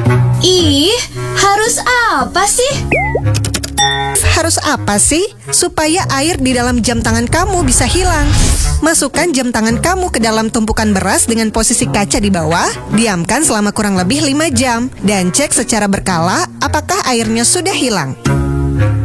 Ih, harus apa sih? Harus apa sih? Supaya air di dalam jam tangan kamu bisa hilang. Masukkan jam tangan kamu ke dalam tumpukan beras dengan posisi kaca di bawah. Diamkan selama kurang lebih 5 jam. Dan cek secara berkala apakah airnya sudah hilang.